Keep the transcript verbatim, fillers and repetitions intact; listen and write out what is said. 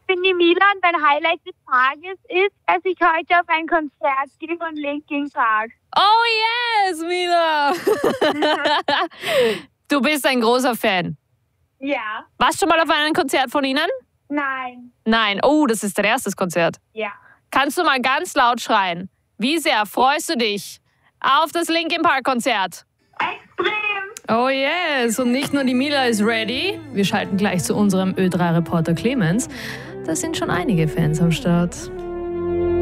bin die Mila und mein Highlight des Tages ist, dass ich heute auf ein Konzert gehe von Linkin Park. Oh yes, Mila! Du bist ein großer Fan. Ja. Warst du schon mal auf einem Konzert von ihnen? Nein. Nein. Oh, das ist dein erstes Konzert. Ja. Kannst du mal ganz laut schreien? Wie sehr freust du dich auf das Linkin Park Konzert? Extrem. Oh yes, und nicht nur die Mila ist ready. Wir schalten gleich zu unserem Ö drei Reporter Clemens. Da sind schon einige Fans am Start.